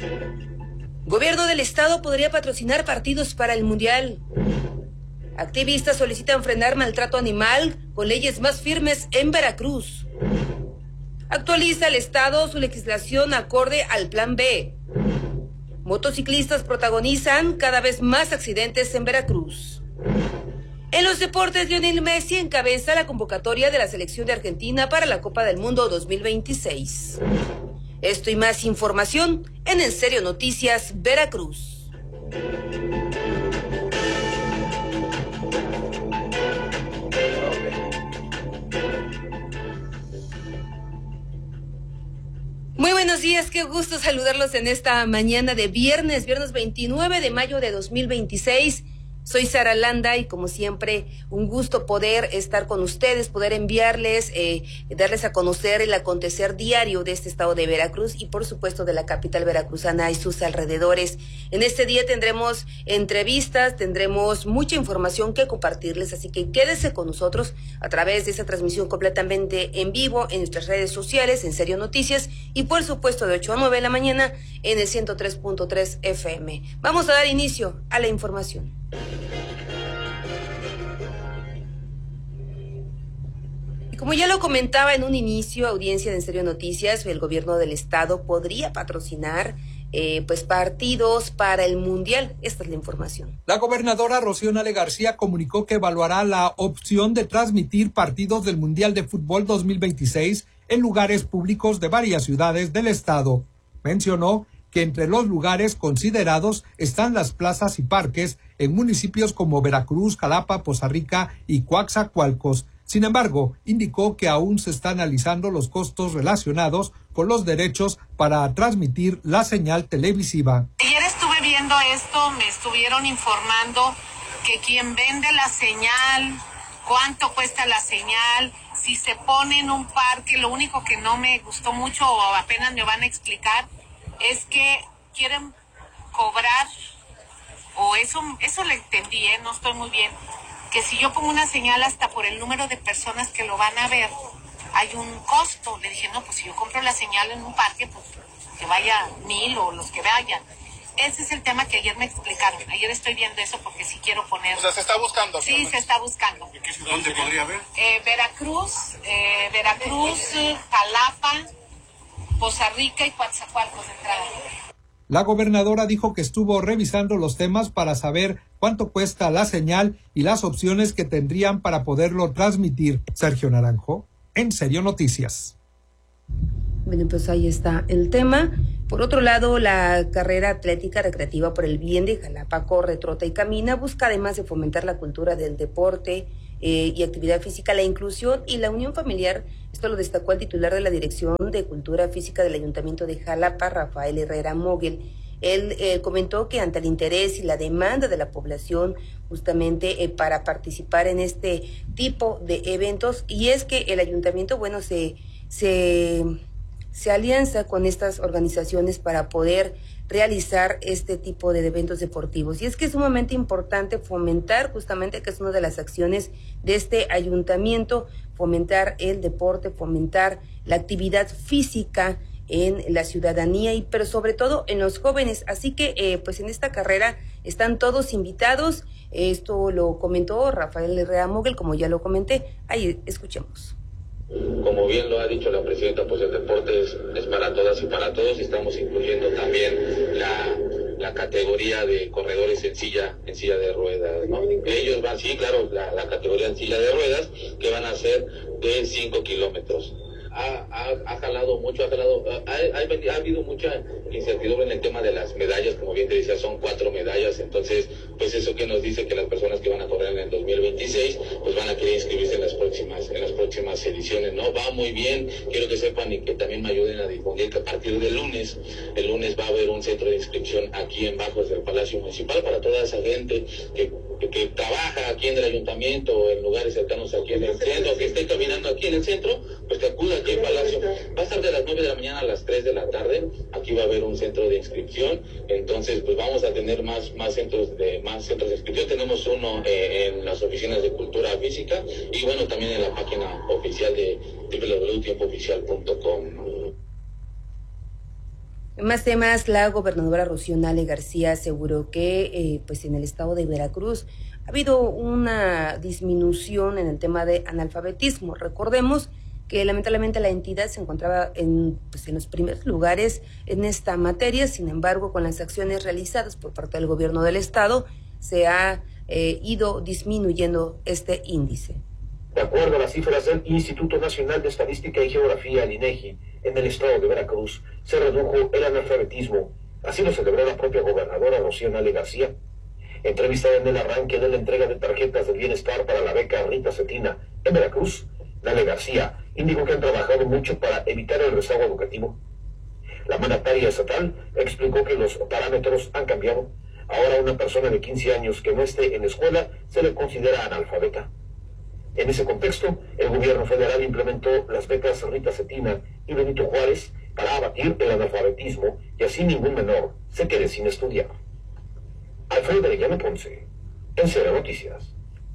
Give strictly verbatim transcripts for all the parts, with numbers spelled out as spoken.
Gobierno del Estado podría patrocinar partidos para el Mundial. Activistas solicitan frenar maltrato animal con leyes más firmes en Veracruz. Actualiza el Estado su legislación acorde al Plan B. Motociclistas protagonizan cada vez más accidentes en Veracruz. En los deportes, Lionel Messi encabeza la convocatoria de la selección de Argentina para la Copa del Mundo dos mil veintiséis. Esto y más información en En Serio Noticias Veracruz. Muy buenos días, qué gusto saludarlos en esta mañana de viernes, viernes veintinueve de mayo de dos mil veintiséis. Soy Sara Landa y como siempre un gusto poder estar con ustedes, poder enviarles, eh, darles a conocer el acontecer diario de este estado de Veracruz y por supuesto de la capital veracruzana y sus alrededores. En este día tendremos entrevistas, tendremos mucha información que compartirles, así que quédese con nosotros a través de esta transmisión completamente en vivo en nuestras redes sociales, En Serio Noticias y por supuesto de ocho a nueve de la mañana en el ciento tres punto tres F M. Vamos a dar inicio a la información. Como ya lo comentaba en un inicio, audiencia de En Serio Noticias, el gobierno del estado podría patrocinar eh, pues partidos para el Mundial. Esta es la información. La gobernadora Rocío Nale García comunicó que evaluará la opción de transmitir partidos del Mundial de Fútbol dos mil veintiséis en lugares públicos de varias ciudades del estado. Mencionó que entre los lugares considerados están las plazas y parques en municipios como Veracruz, Jalapa, Poza Rica y Coatzacoalcos. Sin embargo, indicó que aún se están analizando los costos relacionados con los derechos para transmitir la señal televisiva. Ayer estuve viendo esto, me estuvieron informando que quien vende la señal, cuánto cuesta la señal, si se pone en un parque, lo único que no me gustó mucho o apenas me van a explicar es que quieren cobrar, o eso, eso lo entendí, ¿eh? No estoy muy bien, que si yo pongo una señal hasta por el número de personas que lo van a ver, hay un costo. Le dije, no, pues si yo compro la señal en un parque, pues que vaya mil o los que vayan. Ese es el tema que ayer me explicaron. Ayer estoy viendo eso porque sí quiero poner... O sea, ¿se está buscando? Sí, se está buscando. ¿Y qué ciudad dónde podría haber? Eh, Veracruz, eh, Veracruz, Jalapa, Poza Rica y Coatzacoalcos de entrada. La gobernadora dijo que estuvo revisando los temas para saber cuánto cuesta la señal y las opciones que tendrían para poderlo transmitir. Sergio Naranjo, En Serio Noticias. Bueno, pues ahí está el tema. Por otro lado, la carrera atlética recreativa por el bien de Jalapa Corre, Trota y Camina busca, además de fomentar la cultura del deporte eh, y actividad física, la inclusión y la unión familiar. Esto lo destacó el titular de la Dirección de Cultura Física del Ayuntamiento de Jalapa, Rafael Herrera Moguel. Él eh, comentó que ante el interés y la demanda de la población justamente eh, para participar en este tipo de eventos, y es que el ayuntamiento, bueno, se, se, se alianza con estas organizaciones para poder realizar este tipo de eventos deportivos. Y es que es sumamente importante fomentar justamente, que es una de las acciones de este ayuntamiento, fomentar el deporte, fomentar la actividad física en la ciudadanía y pero sobre todo en los jóvenes. Así que eh, pues en esta carrera están todos invitados. Esto lo comentó Rafael Herrera Moguel, como ya lo comenté. Ahí escuchemos. Como bien lo ha dicho la presidenta, pues el deporte es, es para todas y para todos. Estamos incluyendo también la, la categoría de corredores en silla, en silla de ruedas, ¿no? Ellos van, sí, claro, la, la categoría en silla de ruedas, que van a ser de cinco kilómetros. Ha, ha, ha jalado mucho, ha jalado, ha, ha, ha habido mucha incertidumbre en el tema de las medallas, como bien te decía, son cuatro medallas, entonces, pues eso que nos dice que las personas que van a correr en el dos mil veintiséis, pues van a querer inscribirse en las próximas, en las próximas ediciones, ¿no? Va muy bien, quiero que sepan y que también me ayuden a difundir que a partir del lunes, el lunes va a haber un centro de inscripción aquí en Bajos del Palacio Municipal para toda esa gente que, que, que trabaja aquí en el ayuntamiento o en lugares cercanos aquí en el centro, que esté caminando aquí en el centro, pues que acuda aquí en Palacio. Va a estar de las nueve de la mañana a las tres de la tarde. Aquí va a haber un centro de inscripción. Entonces, pues vamos a tener más, más centros de más centros de inscripción. Tenemos uno eh, en las oficinas de Cultura Física y bueno, también en la página oficial de doble u doble u doble u punto tiempo oficial punto com. En más temas, la gobernadora Rocío Nale García aseguró que eh, pues en el estado de Veracruz ha habido una disminución en el tema de analfabetismo. Recordemos que lamentablemente la entidad se encontraba en, pues, en los primeros lugares en esta materia. Sin embargo, con las acciones realizadas por parte del gobierno del estado, se ha eh, ido disminuyendo este índice. De acuerdo a las cifras del Instituto Nacional de Estadística y Geografía, el INEGI, en el estado de Veracruz se redujo el analfabetismo. Así lo celebró la propia gobernadora Rocío Nale García. Entrevistada en el arranque de la entrega de tarjetas de bienestar para la beca Rita Cetina en Veracruz, Nale García indicó que han trabajado mucho para evitar el rezago educativo. La mandataria estatal explicó que los parámetros han cambiado. Ahora una persona de quince años que no esté en la escuela se le considera analfabeta. En ese contexto, el gobierno federal implementó las becas Rita Cetina y Benito Juárez para abatir el analfabetismo y así ningún menor se quede sin estudiar. Alfredo Arellano Ponce, en Cero Noticias.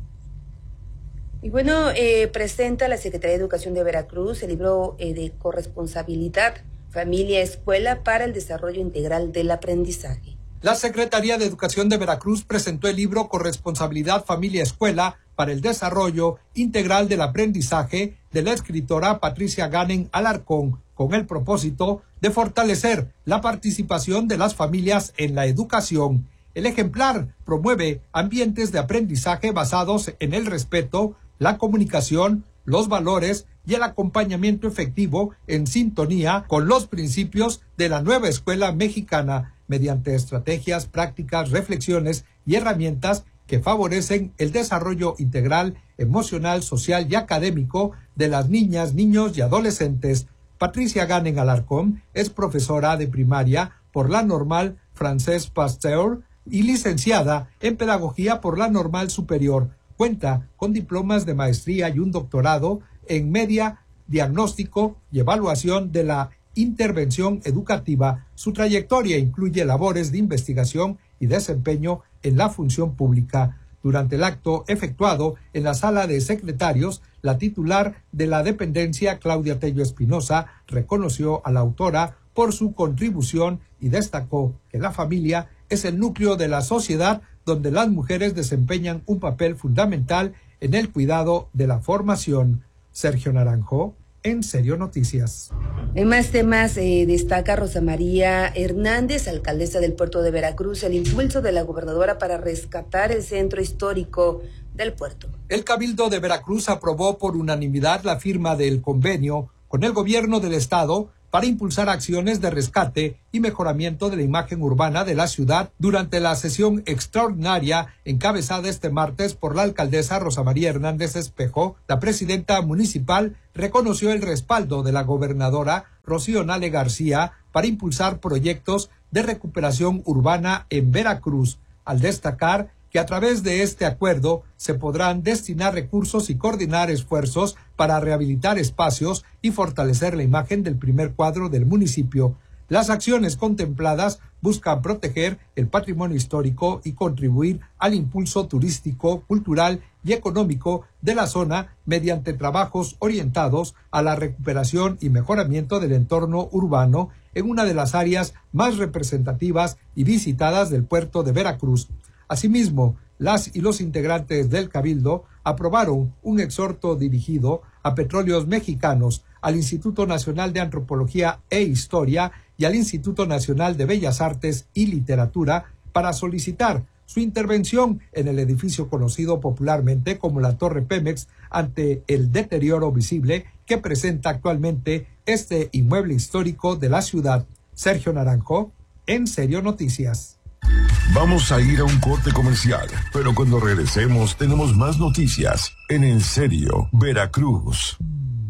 Y bueno, eh, presenta la Secretaría de Educación de Veracruz el libro eh, de corresponsabilidad, familia, escuela para el desarrollo integral del aprendizaje. La Secretaría de Educación de Veracruz presentó el libro Corresponsabilidad, familia, escuela para el desarrollo integral del aprendizaje de la escritora Patricia Ganem Alarcón, con el propósito de fortalecer la participación de las familias en la educación. El ejemplar promueve ambientes de aprendizaje basados en el respeto, la comunicación, los valores y el acompañamiento efectivo en sintonía con los principios de la nueva escuela mexicana, mediante estrategias, prácticas, reflexiones y herramientas que favorecen el desarrollo integral, emocional, social y académico de las niñas, niños y adolescentes. Patricia Ganem Alarcón es profesora de primaria por la Normal Francés Pasteur y licenciada en Pedagogía por la Normal Superior. Cuenta con diplomas de maestría y un doctorado en media, diagnóstico y evaluación de la intervención educativa. Su trayectoria incluye labores de investigación y desempeño en la función pública. Durante el acto efectuado en la sala de secretarios, la titular de la dependencia, Claudia Tello Espinosa, reconoció a la autora por su contribución y destacó que la familia es el núcleo de la sociedad donde las mujeres desempeñan un papel fundamental en el cuidado de la formación. Sergio Naranjo, en Serio Noticias. En más temas, eh, destaca Rosa María Hernández, alcaldesa del puerto de Veracruz, el impulso de la gobernadora para rescatar el centro histórico del puerto. El Cabildo de Veracruz aprobó por unanimidad la firma del convenio con el gobierno del estado para impulsar acciones de rescate y mejoramiento de la imagen urbana de la ciudad durante la sesión extraordinaria encabezada este martes por la alcaldesa Rosa María Hernández Espejo. La presidenta municipal reconoció el respaldo de la gobernadora Rocío Nale García para impulsar proyectos de recuperación urbana en Veracruz, al destacar que a través de este acuerdo se podrán destinar recursos y coordinar esfuerzos para rehabilitar espacios y fortalecer la imagen del primer cuadro del municipio. Las acciones contempladas buscan proteger el patrimonio histórico y contribuir al impulso turístico, cultural y económico de la zona mediante trabajos orientados a la recuperación y mejoramiento del entorno urbano en una de las áreas más representativas y visitadas del puerto de Veracruz. Asimismo, las y los integrantes del Cabildo aprobaron un exhorto dirigido a Petróleos Mexicanos, al Instituto Nacional de Antropología e Historia y al Instituto Nacional de Bellas Artes y Literatura para solicitar su intervención en el edificio conocido popularmente como la Torre Pemex ante el deterioro visible que presenta actualmente este inmueble histórico de la ciudad. Sergio Naranjo, en Serio Noticias. Vamos a ir a un corte comercial, pero cuando regresemos tenemos más noticias en En Serio Veracruz.